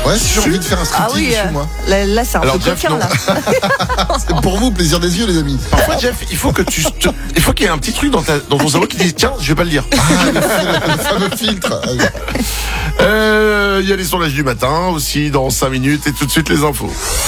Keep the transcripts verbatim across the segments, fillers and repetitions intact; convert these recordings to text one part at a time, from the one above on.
Ouais, si j'ai envie de faire un striptease, Ah oui, chez euh, moi. là, là, c'est un Alors, peu Jeff, coquin, non. là. C'est pour vous, plaisir des yeux, les amis. Parfois, Jeff, il faut que tu, te- il faut qu'il y ait un petit truc dans ta, dans ton cerveau qui dise, tiens, je vais pas le dire. Ah, le, fil- le fameux filtre. Ah oui. Euh, il y a les sondages du matin aussi dans cinq minutes et tout de suite les infos.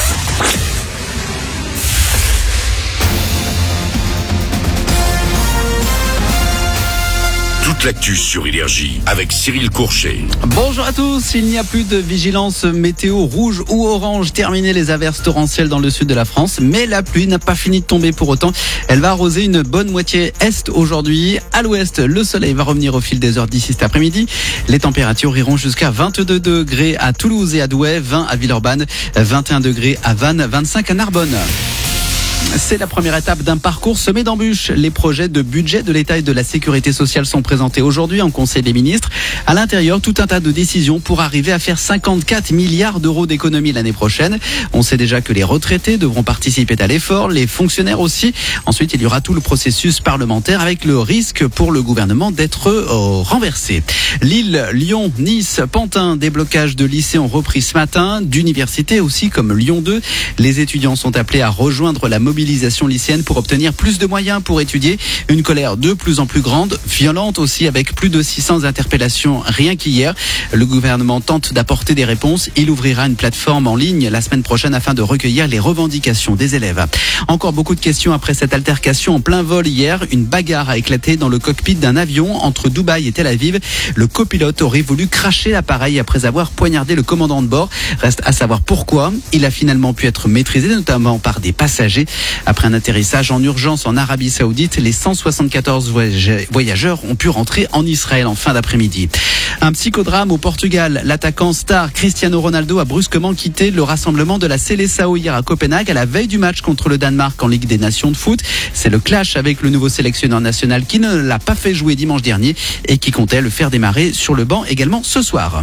Toute l'actu sur Énergie avec Cyril Courchet. Bonjour à tous, il n'y a plus de vigilance météo rouge ou orange. Terminé les averses torrentielles dans le sud de la France, mais la pluie n'a pas fini de tomber pour autant. Elle va arroser une bonne moitié est aujourd'hui. À l'ouest, le soleil va revenir au fil des heures d'ici cet après-midi. Les températures iront jusqu'à vingt-deux degrés à Toulouse et à Douai, vingt à Villeurbanne, vingt et un degrés à Vannes, vingt-cinq à Narbonne. C'est la première étape d'un parcours semé d'embûches. Les projets de budget de l'État et de la Sécurité sociale sont présentés aujourd'hui en Conseil des ministres. À l'intérieur, tout un tas de décisions pour arriver à faire cinquante-quatre milliards d'euros d'économies l'année prochaine. On sait déjà que les retraités devront participer à l'effort, les fonctionnaires aussi. Ensuite, il y aura tout le processus parlementaire avec le risque pour le gouvernement d'être euh, renversé. Lille, Lyon, Nice, Pantin, des blocages de lycées ont repris ce matin, d'universités aussi comme Lyon deux. Les étudiants sont appelés à rejoindre la mobilisation lycéenne pour obtenir plus de moyens pour étudier. Une colère de plus en plus grande, violente aussi, avec plus de six cents interpellations rien qu'hier. Le gouvernement tente d'apporter des réponses. Il ouvrira une plateforme en ligne la semaine prochaine afin de recueillir les revendications des élèves. Encore beaucoup de questions après cette altercation en plein vol hier. Une bagarre a éclaté dans le cockpit d'un avion entre Dubaï et Tel Aviv. Le copilote aurait voulu cracher l'appareil après avoir poignardé le commandant de bord. Reste à savoir pourquoi. Il a finalement pu être maîtrisé, notamment par des passagers. Après un atterrissage en urgence en Arabie Saoudite, les cent soixante-quatorze voyageurs ont pu rentrer en Israël en fin d'après-midi. Un psychodrame au Portugal. L'attaquant star Cristiano Ronaldo a brusquement quitté le rassemblement de la Seleção hier à Copenhague à la veille du match contre le Danemark en Ligue des Nations de foot. C'est le clash avec le nouveau sélectionneur national qui ne l'a pas fait jouer dimanche dernier et qui comptait le faire démarrer sur le banc également ce soir.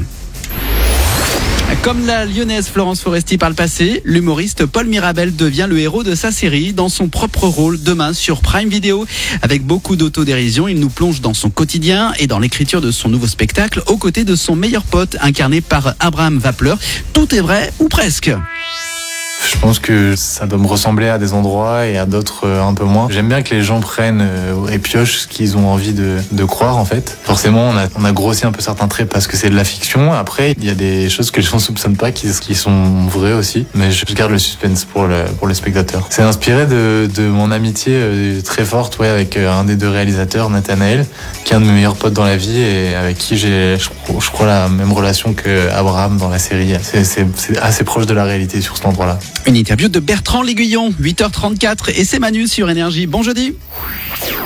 Comme la lyonnaise Florence Foresti par le passé, l'humoriste Paul Mirabel devient le héros de sa série dans son propre rôle demain sur Prime Video. Avec beaucoup d'autodérision, il nous plonge dans son quotidien et dans l'écriture de son nouveau spectacle aux côtés de son meilleur pote incarné par Abraham Vappleur. Tout est vrai ou presque. Je pense que ça doit me ressembler à des endroits et à d'autres euh, un peu moins. J'aime bien que les gens prennent euh, et piochent ce qu'ils ont envie de, de croire en fait. Forcément, on a, on a grossi un peu certains traits parce que c'est de la fiction. Après, il y a des choses que les gens soupçonnent pas qui, qui sont vraies aussi. Mais je garde le suspense pour le, pour les spectateurs. C'est inspiré de, de mon amitié euh, très forte ouais, avec euh, un des deux réalisateurs, Nathanaël, qui est un de mes meilleurs potes dans la vie et avec qui j'ai, je, je crois, la même relation que Abraham dans la série. C'est, c'est, c'est assez proche de la réalité sur cet endroit-là. Une interview de Bertrand L'Aiguillon, huit heures trente-quatre, et c'est Manu sur Énergie. Bon jeudi.